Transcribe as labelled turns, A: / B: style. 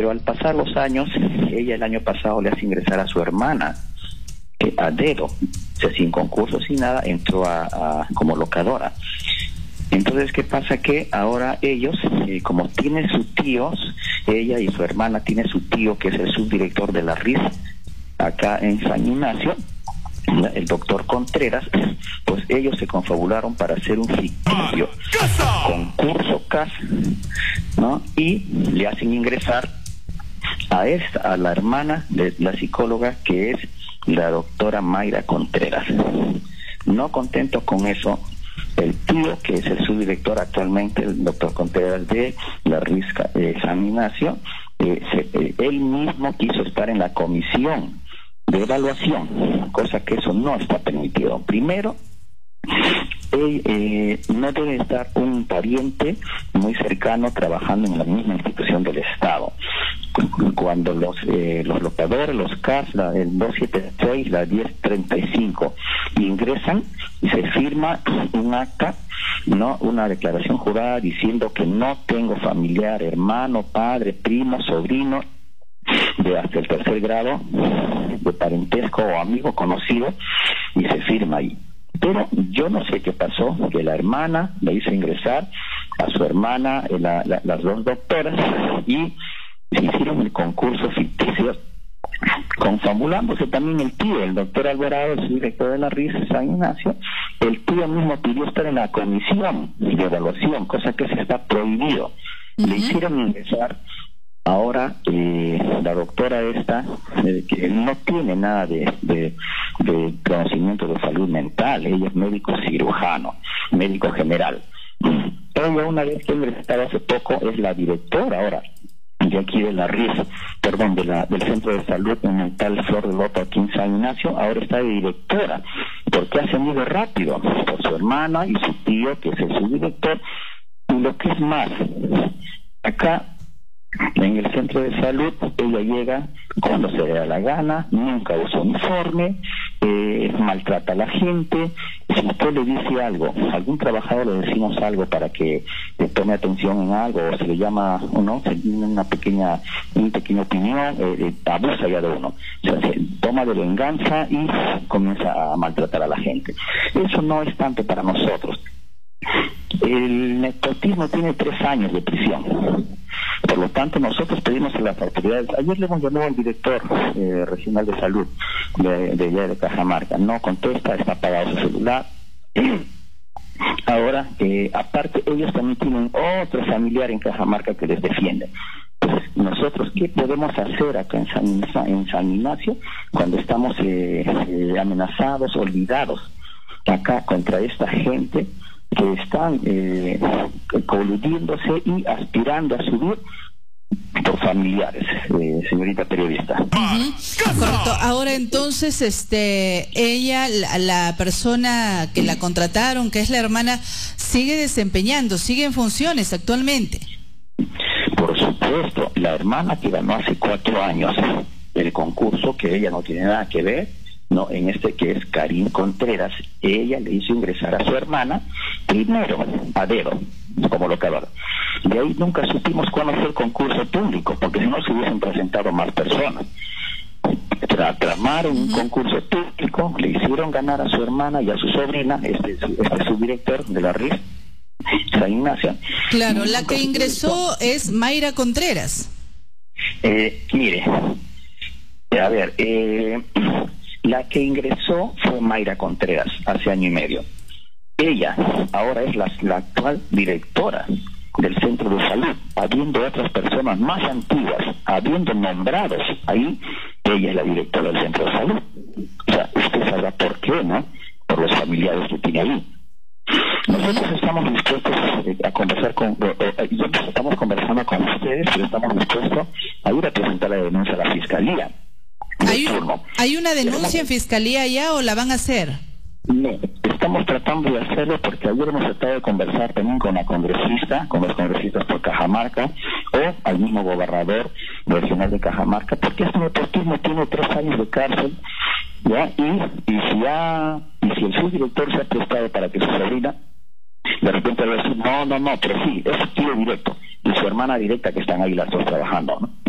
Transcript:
A: Pero al pasar los años, ella el año pasado le hace ingresar a su hermana a dedo, o sea, sin concurso, sin nada, entró como locadora. Entonces, ¿qué pasa? Que ahora ellos, como tienen sus tíos, ella y su hermana tiene su tío que es el subdirector de la RIS acá en San Ignacio, el doctor Contreras, pues ellos se confabularon para hacer un ficticio concurso CAS, ¿no? Y le hacen ingresar a la hermana de la psicóloga, que es la doctora Mayra Contreras. No contento con eso, el tío, que es el subdirector actualmente, el doctor Contreras de la RIS San Ignacio, él mismo quiso estar en la comisión de evaluación, cosa que eso no está permitido. Primero, no debe estar un pariente muy cercano trabajando en la misma institución del Estado. Cuando los locadores, los CAS, el 276, la 1035 ingresan y se firma un acta, no una declaración jurada diciendo que no tengo familiar, hermano, padre, primo, sobrino de hasta el tercer grado de parentesco o amigo conocido, y se firma ahí. Pero yo no sé qué pasó, que la hermana le hizo ingresar a su hermana, las dos doctoras, y se hicieron el concurso ficticio, confabulándose también el tío, el doctor Alvarado, el director de la RIS San Ignacio. El tío mismo pidió estar en la comisión de evaluación, cosa que se está prohibido. Le hicieron ingresar. Ahora la doctora esta, que no tiene nada de conocimiento de salud mental, ella es médico cirujano, médico general. Ella, una vez que ingresaba hace poco, es la directora ahora de aquí de la RIS, perdón, del Centro de Salud Mental Flor de Loto aquí en San Ignacio. Ahora está de directora, porque ha ascendido rápido por su hermana y su tío, que es el subdirector. Y lo que es más, acá en el centro de salud, ella llega cuando se le da la gana, nunca usa uniforme, maltrata a la gente. Si usted le dice algo, a algún trabajador le decimos algo para que tome atención en algo, o se le llama, ¿no?, una pequeña opinión, abusa ya de uno. O sea, se toma de venganza y comienza a maltratar a la gente. Eso no es tanto para nosotros. El nepotismo tiene 3 años de prisión. Por lo tanto, nosotros pedimos a las autoridades. Ayer le hemos llamado al director regional de salud de allá de Cajamarca. No contesta, está apagado su celular. Ahora, aparte, ellos también tienen otro familiar en Cajamarca que les defiende. Pues, nosotros, ¿qué podemos hacer acá en San Ignacio cuando estamos amenazados, olvidados acá contra esta gente que están coludiéndose y aspirando a subir por familiares, señorita periodista?
B: Correcto. Ahora entonces, ella, la persona que la contrataron, que es la hermana, sigue en funciones actualmente.
A: Por supuesto, la hermana que ganó hace 4 años el concurso, que ella no tiene nada que ver, no, en este que es Karin Contreras, ella le hizo ingresar a su hermana primero a dedo como locadora. De ahí nunca supimos cuándo fue el concurso público, porque si no se hubiesen presentado más personas. Tramaron un concurso público, le hicieron ganar a su hermana y a su sobrina, este subdirector de la RIS San Ignacio.
B: Claro, la que ingresó es Mayra Contreras.
A: Mire, a ver, la que ingresó fue Mayra Contreras hace 1 año y medio. Ella ahora es la actual directora del centro de salud, habiendo otras personas más antiguas, habiendo nombrados ahí, ella es la directora del centro de salud. O sea, usted sabrá por qué, ¿no? Por los familiares que tiene ahí. Nosotros estamos dispuestos a conversar estamos conversando con ustedes, pero estamos dispuestos a ir a presentar la denuncia a la fiscalía.
B: ¿Hay una denuncia en fiscalía ya o la van a hacer?
A: No, estamos tratando de hacerlo porque ayer hemos tratado de conversar también con los congresistas por Cajamarca, o al mismo gobernador regional de Cajamarca, porque este nepotismo tiene 3 años de cárcel, ¿ya? Y si el subdirector se ha prestado para que su sobrina de repente le va a decir, no, pero sí, es tío directo y su hermana directa, que están ahí las dos trabajando, ¿no?